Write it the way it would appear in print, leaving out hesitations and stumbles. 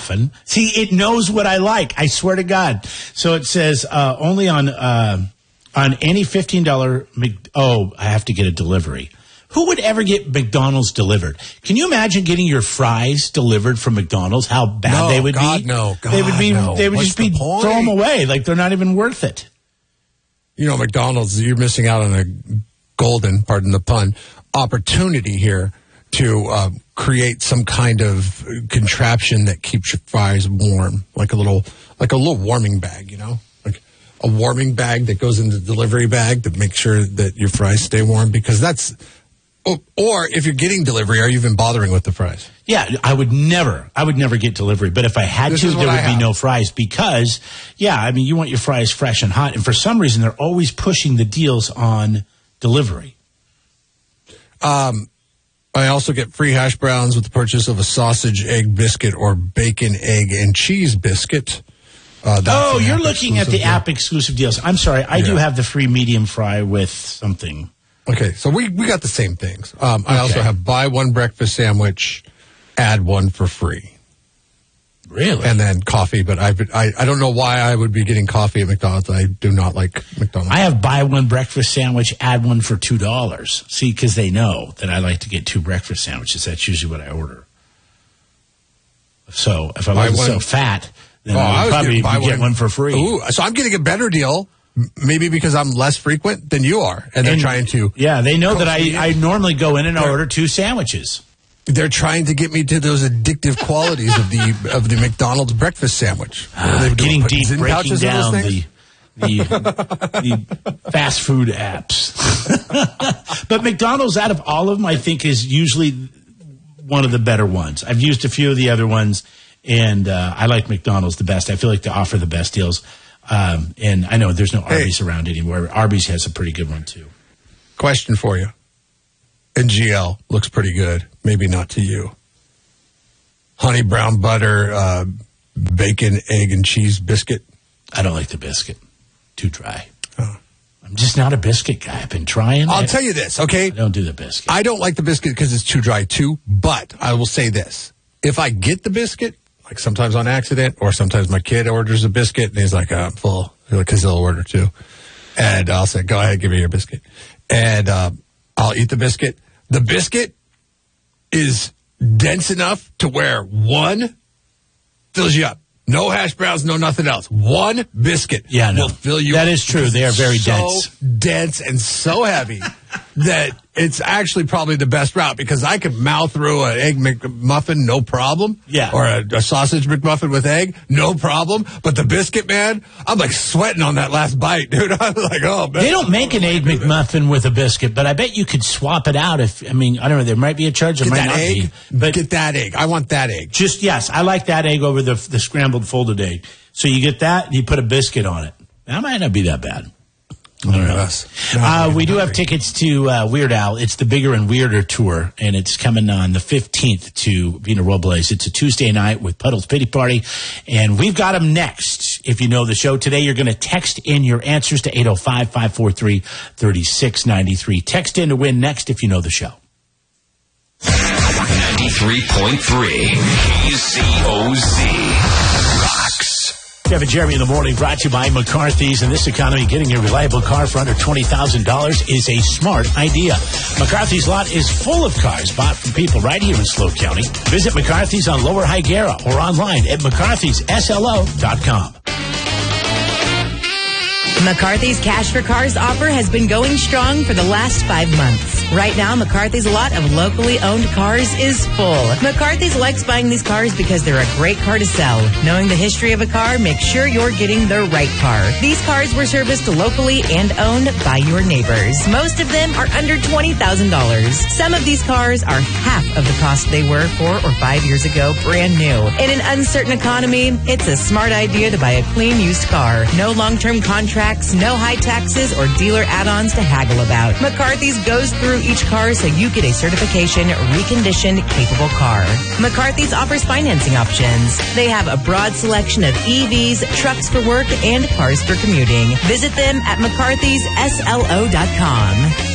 McMuffin. See, it knows what I like. I swear to God. So it says only on any $15. I have to get a delivery. Who would ever get McDonald's delivered? Can you imagine getting your fries delivered from McDonald's? How bad they would be? No. They would be. No. They would What's just be the throw them away. Like they're not even worth it. You know, McDonald's, you're missing out on a golden, pardon the pun, opportunity here to create some kind of contraption that keeps your fries warm, like a little warming bag, you know? Like a warming bag that goes in the delivery bag to make sure that your fries stay warm, because that's... Or if you're getting delivery, are you even bothering with the fries? Yeah, I would never get delivery. But if I had to, there would be no fries because, you want your fries fresh and hot. And for some reason, they're always pushing the deals on delivery. I also get free hash browns with the purchase of a sausage, egg biscuit, or bacon, egg, and cheese biscuit. You're looking at the app exclusive deals. I'm sorry, I do have the free medium fry with something. Okay, so we got the same things. I also have buy one breakfast sandwich, add one for free. Really? And then coffee, but I don't know why I would be getting coffee at McDonald's. I do not like McDonald's. I have buy one breakfast sandwich, add one for $2. See, because they know that I like to get 2 breakfast sandwiches. That's usually what I order. So if I wasn't so fat, then I would probably get one for free. Ooh, so I'm getting a better deal. Maybe because I'm less frequent than you are, and they're trying to. Yeah, they know that I normally go in and order 2 sandwiches. They're trying to get me to those addictive qualities of the McDonald's breakfast sandwich. Getting deep, breaking down the fast food apps. But McDonald's, out of all of them, I think is usually one of the better ones. I've used a few of the other ones, and I like McDonald's the best. I feel like they offer the best deals. And I know there's no Arby's around anymore. Arby's has a pretty good one, too. Question for you. And GL looks pretty good. Maybe not to you. Honey brown butter, bacon, egg, and cheese biscuit. I don't like the biscuit. Too dry. Oh. I'm just not a biscuit guy. I've been trying. I'll tell you this, okay? I don't do the biscuit. I don't like the biscuit because it's too dry, too. But I will say this. If I get the biscuit, like sometimes on accident, or sometimes my kid orders a biscuit, and he's like, I'm full, because he'll order 2. And I'll say, go ahead, give me your biscuit. And I'll eat the biscuit. The biscuit is dense enough to where 1 fills you up. No hash browns, no nothing else. 1 biscuit will fill you up. That is true. They are very dense. So dense and so heavy that it's actually probably the best route, because I could mouth through an egg McMuffin, no problem. Yeah. Or a sausage McMuffin with egg, no problem. But the biscuit, man, I'm like sweating on that last bite, dude. I'm like, oh, man. They don't make an egg McMuffin with a biscuit, but I bet you could swap it out I don't know, there might be a charge, there might not be. But get that egg. I want that egg. Yes, I like that egg over the scrambled folded egg. So you get that, and you put a biscuit on it. That might not be that bad. I don't know. We do have tickets to Weird Al. It's the Bigger and Weirder tour, and it's coming on the 15th to Vina Robles. It's a Tuesday night with Puddle's Pity Party, and we've got them next. If you know the show today, you're going to text in your answers to 805-543-3693. Text in to win next if you know the show. 93.3 KCOZ rocks. Jeff and Jeremy in the morning, brought to you by McCarthy's. In this economy, getting a reliable car for under $20,000 is a smart idea. McCarthy's lot is full of cars bought from people right here in SLO County. Visit McCarthy's on Lower Higuera or online at McCarthy'sSLO.com. McCarthy's Cash for Cars offer has been going strong for the last 5 months. Right now, McCarthy's lot of locally owned cars is full. McCarthy's likes buying these cars because they're a great car to sell. Knowing the history of a car, make sure you're getting the right car. These cars were serviced locally and owned by your neighbors. Most of them are under $20,000. Some of these cars are half of the cost they were 4 or 5 years ago, brand new. In an uncertain economy, it's a smart idea to buy a clean used car. No long-term contracts, no high taxes or dealer add-ons to haggle about. McCarthy's goes through each car so you get a certification, reconditioned, capable car. McCarthy's offers financing options. They have a broad selection of EVs, trucks for work, and cars for commuting. Visit them at McCarthy'sSLO.com.